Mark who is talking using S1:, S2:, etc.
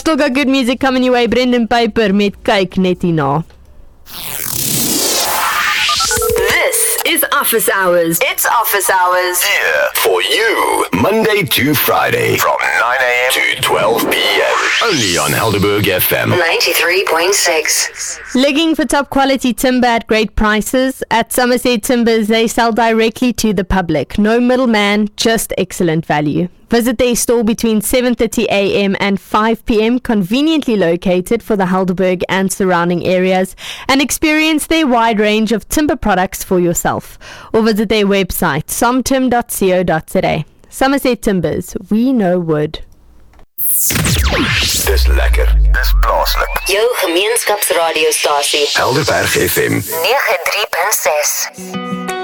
S1: Still got good music coming your way. Brendan Piper met Kyk net hierna.
S2: This is Office Hours. It's Office Hours.
S3: Here for you, Monday to Friday, from 9 a.m. to 12 p.m. Only on Helderberg FM
S2: 93.6.
S1: Looking for top quality timber at great prices? At Somerset Timbers, they sell directly to the public. No middleman, just excellent value. Visit their store between 7:30 a.m. and 5 p.m. conveniently located for the Helderberg and surrounding areas, and experience their wide range of timber products for yourself. Or visit their website, somtim.co.za. Somerset Timbers, we know wood.
S3: Dis lekker, dis plaaslik.
S2: Jou gemeenskapsradiostasie.
S3: Helderberg FM
S2: 93.6.